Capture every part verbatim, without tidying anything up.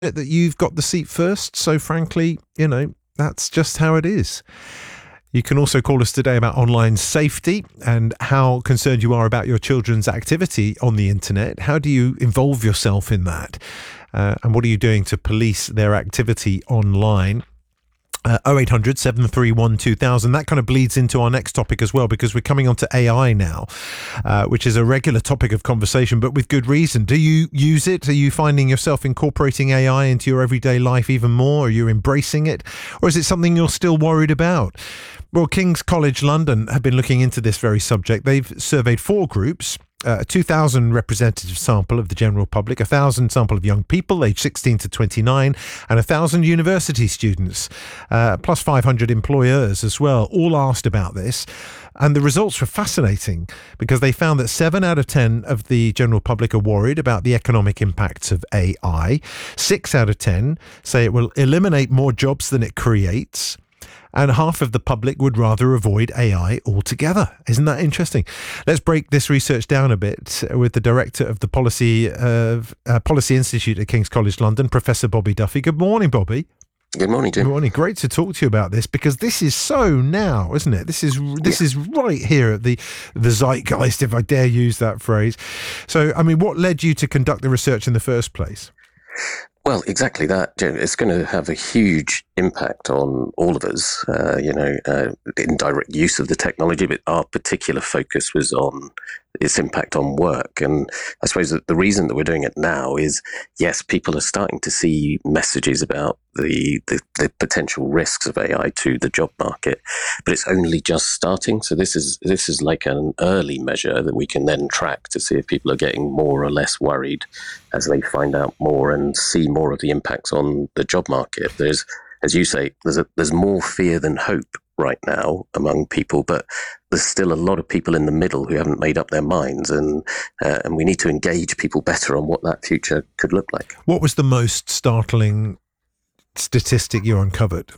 that you've got the seat first. So frankly, you know, that's just how it is. You can also call us today about online safety and how concerned you are about your children's activity on the internet. How do you involve yourself in that? Uh, and what are you doing to police their activity online? Uh, oh eight hundred, seven three one, two thousand. That kind of bleeds into our next topic as well, because we're coming on to A I now, uh, which is a regular topic of conversation, but with good reason. Do you use it? Are you finding yourself incorporating A I into your everyday life even more? Are you embracing it? Or is it something you're still worried about? Well, King's College London have been looking into this very subject. They've surveyed four groups. Uh, a two thousand representative sample of the general public, one thousand sample of young people aged sixteen to twenty-nine, and one thousand university students, uh, plus five hundred employers as well, all asked about this. And the results were fascinating because they found that seven out of ten of the general public are worried about the economic impacts of A I. six out of ten say it will eliminate more jobs than it creates. And half of the public would rather avoid A I altogether. Isn't that interesting? Let's break this research down a bit with the director of the Policy of uh, Policy Institute at King's College London, Professor Bobby Duffy. Good morning, Bobby. Good morning, Jim. Good morning. Great to talk to you about this, because this is so now, isn't it? This is this yeah. is right here at the the zeitgeist, if I dare use that phrase. So, I mean, what led you to conduct the research in the first place? Well, exactly that, Jim. It's going to have a huge impact on all of us, uh, you know, uh, indirect use of the technology, but our particular focus was on its impact on work. And I suppose that the reason that we're doing it now is, yes, people are starting to see messages about the, the, the potential risks of A I to the job market, but it's only just starting. So this is this is like an early measure that we can then track to see if people are getting more or less worried as they find out more and see more of the impacts on the job market. There's, as you say, there's a, there's more fear than hope right now among people, but there's still a lot of people in the middle who haven't made up their minds, and uh, and we need to engage people better on what that future could look like. What was the most startling statistic you uncovered?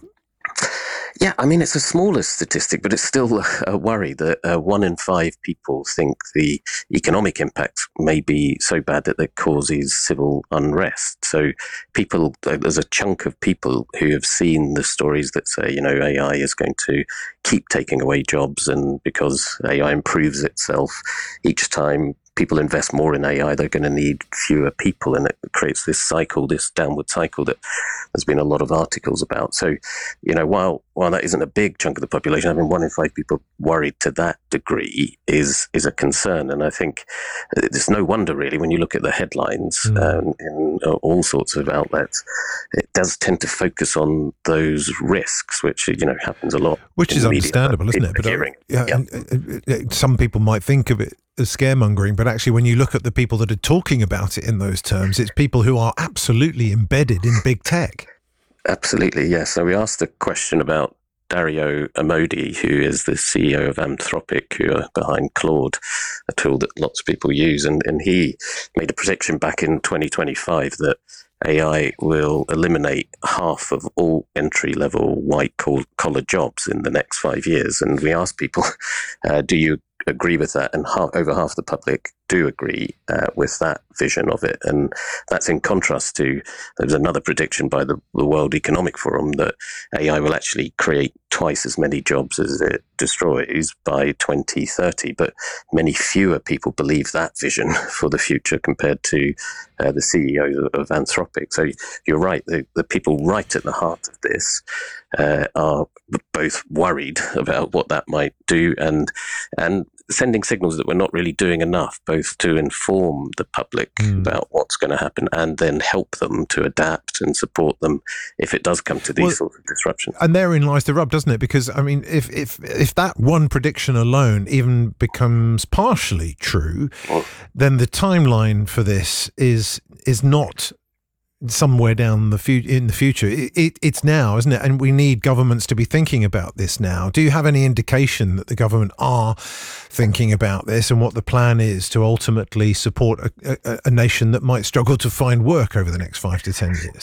Yeah, I mean, it's a smaller statistic, but it's still a worry that uh, one in five people think the economic impact may be so bad that it causes civil unrest. So people, there's a chunk of people who have seen the stories that say, you know, A I is going to keep taking away jobs, and because A I improves itself each time people invest more in A I, they're going to need fewer people, and it creates this cycle, this downward cycle that there's been a lot of articles about. So, you know, while while that isn't a big chunk of the population, having one in five people worried to that degree is is a concern. And I think there's no wonder, really, when you look at the headlines mm. um, in uh, all sorts of outlets, it does tend to focus on those risks, which, you know, happens a lot. Which is understandable, isn't it? But uh, yeah, yeah. Some people might think of it as scaremongering, but actually when you look at the people that are talking about it in those terms, it's people who are absolutely embedded in big tech. Absolutely, yes. So we asked a question about Dario Amodei, who is the C E O of Anthropic, who are behind Claude, a tool that lots of people use, and, and he made a prediction back in twenty twenty-five that A I will eliminate half of all entry-level white-collar jobs in the next five years. And we asked people, uh, do you agree with that? And half, over half the public do agree uh, with that vision of it. And that's in contrast to, there's another prediction by the, the World Economic Forum that A I will actually create twice as many jobs as it destroys by twenty thirty. But many fewer people believe that vision for the future compared to uh, the C E O of Anthropic. So you're right, the, the people right at the heart of this uh, are both worried about what that might do and and sending signals that we're not really doing enough, both to inform the public mm. about what's going to happen and then help them to adapt and support them if it does come to these well, sorts of disruptions. And therein lies the rub, doesn't it? Because, I mean, if if if that one prediction alone even becomes partially true, well, then the timeline for this is is not somewhere down the fu- in the future. It, it, it's now, isn't it? And we need governments to be thinking about this now. Do you have any indication that the government are thinking about this and what the plan is to ultimately support a, a, a nation that might struggle to find work over the next five to ten years?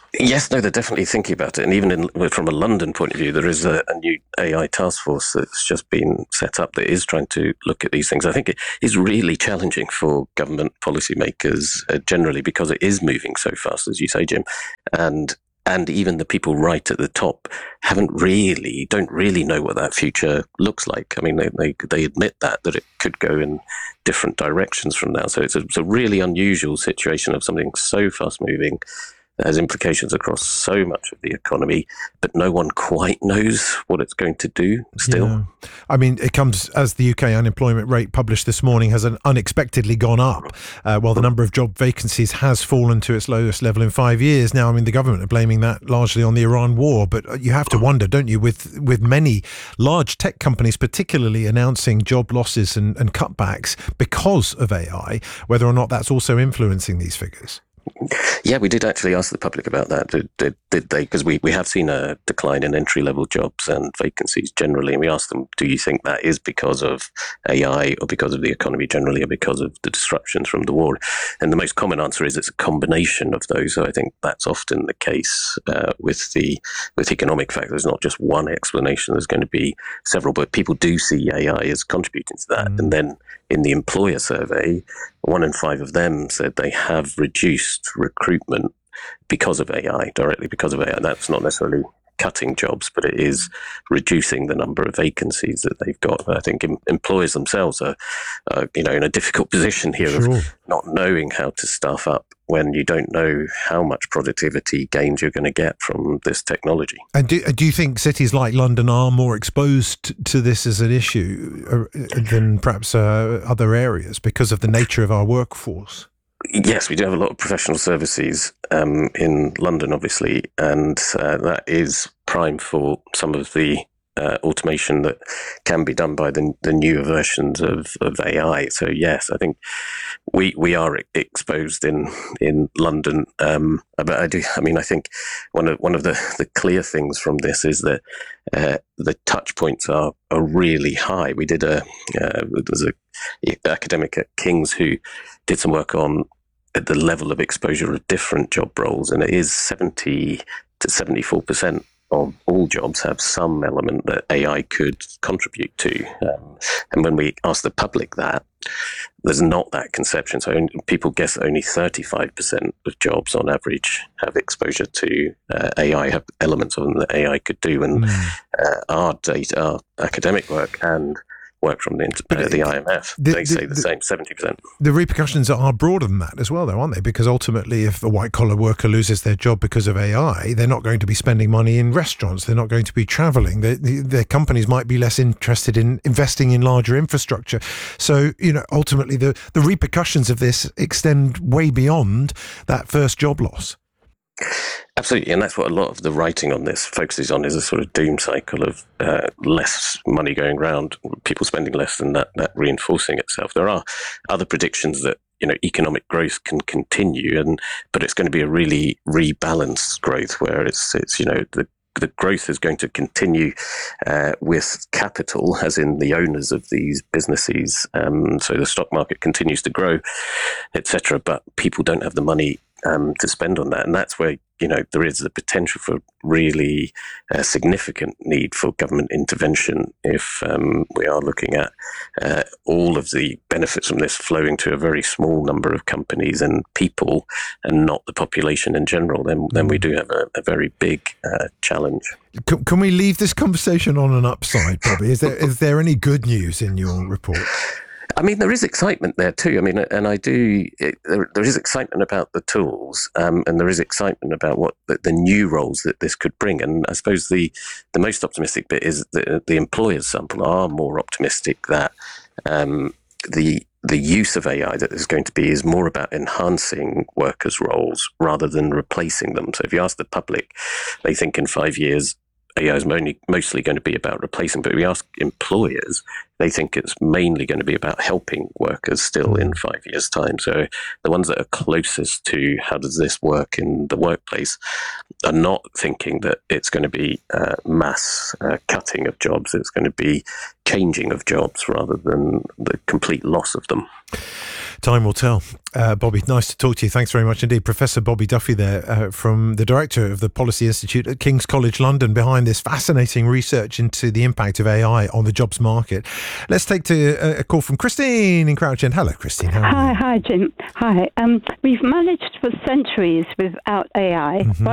Yes, no, they're definitely thinking about it. And even in, from a London point of view, there is a, a new A I task force that's just been set up that is trying to look at these things. I think it is really challenging for government policymakers uh, generally because it is moving so fast, as you say, Jim. And and even the people right at the top haven't really, don't really know what that future looks like. I mean, they they, they admit that, that it could go in different directions from now. So it's a, it's a really unusual situation of something so fast moving that has implications across so much of the economy, but no one quite knows what it's going to do still. Yeah. I mean, it comes as the U K unemployment rate published this morning has an unexpectedly gone up, uh, while the number of job vacancies has fallen to its lowest level in five years. Now, I mean, the government are blaming that largely on the Iran war, but you have to wonder, don't you, with with many large tech companies particularly announcing job losses and, and cutbacks because of A I, whether or not that's also influencing these figures. Yeah, we did actually ask the public about that. Did, did, did they? Because we, we have seen a decline in entry-level jobs and vacancies generally. And we asked them, do you think that is because of A I or because of the economy generally or because of the disruptions from the war? And the most common answer is it's a combination of those. So I think that's often the case uh, with the with economic factors. There's not just one explanation. There's going to be several, but people do see A I as contributing to that. Mm. And then in the employer survey, one in five of them said they have reduced recruitment because of A I, directly because of A I. That's not necessarily cutting jobs, but it is reducing the number of vacancies that they've got. I think em- employers themselves are, uh, you know, in a difficult position here sure. of not knowing how to staff up when you don't know how much productivity gains you're going to get from this technology. And do, do you think cities like London are more exposed to this as an issue than perhaps uh, other areas because of the nature of our workforce? Yes, we do have a lot of professional services um, in London, obviously, and uh, that is prime for some of the uh, automation that can be done by the, the newer versions of, of A I. So yes, I think we we are exposed in in London. Um, but I do. I mean, I think one of one of the, the clear things from this is that uh, the touch points are are really high. We did a uh, there's a academic at King's who did some work on the level of exposure of different job roles, and it is seventy to seventy-four percent of all jobs have some element that A I could contribute to. Um, and when we ask the public that, there's not that conception. So only, people guess that only thirty-five percent of jobs on average have exposure to uh, A I, have elements of them that A I could do. And mm. uh, our data, our academic work and work from the, uh, the I M F, the, they say the, the same, seventy percent. The repercussions are broader than that as well, though, aren't they? Because ultimately, if a white-collar worker loses their job because of A I, they're not going to be spending money in restaurants. They're not going to be traveling. They, the, their companies might be less interested in investing in larger infrastructure. So, you know, ultimately, the, the repercussions of this extend way beyond that first job loss. Absolutely, and that's what a lot of the writing on this focuses on, is a sort of doom cycle of uh, less money going around, people spending less, and that, that reinforcing itself. There are other predictions that, you know, economic growth can continue, and but it's going to be a really rebalanced growth where it's it's you know the the growth is going to continue uh, with capital, as in the owners of these businesses. Um, so the stock market continues to grow, et cetera. But people don't have the money um, to spend on that, and that's where, you know, there is the potential for really uh, significant need for government intervention if um, we are looking at uh, all of the benefits from this flowing to a very small number of companies and people and not the population in general. Then, then we do have a, a very big uh, challenge. Can, can we leave this conversation on an upside, Bobby? Is there is there any good news in your report? I mean, there is excitement there too. I mean, and I do, it, there, there is excitement about the tools um, and there is excitement about what the, the new roles that this could bring. And I suppose the, the most optimistic bit is that the employers sample are more optimistic that um, the the use of A I that is going to be is more about enhancing workers' roles rather than replacing them. So if you ask the public, they think in five years, A I is only, mostly going to be about replacing, but if we ask employers, they think it's mainly going to be about helping workers still in five years' time. So the ones that are closest to how does this work in the workplace are not thinking that it's going to be uh, mass uh, cutting of jobs. It's going to be changing of jobs rather than the complete loss of them. Time will tell. Uh, Bobby, nice to talk to you. Thanks very much indeed. Professor Bobby Duffy there, uh, from the Director of the Policy Institute at King's College London, behind this fascinating research into the impact of A I on the jobs market. Let's take to a, a call from Christine in Crouch End. Hello, Christine. How are Hi, you? hi, Jim. Hi. Um, we've managed for centuries without A I, Mm-hmm. but